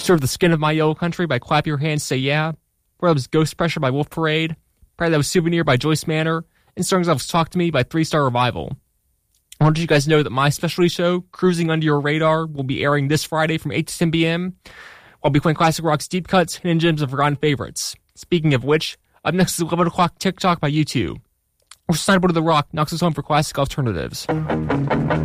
Serve the Skin of My Yellow Country by Clap Your Hands Say Yeah. That was Ghost Pressure by Wolf Parade. Prior that was Souvenir by Joyce Manor. And songs that was Talk to Me by 3 Star Revival. I wanted you guys to know that my specialty show, Cruising Under Your Radar, will be airing this Friday from 8 to 10 p.m. I'll be playing classic rock's deep cuts, hidden gems, and forgotten favorites. Speaking of which, up next is 11 o'clock TikTok by U2. We're Sideboard of the Rock knocks us home for classic alternatives.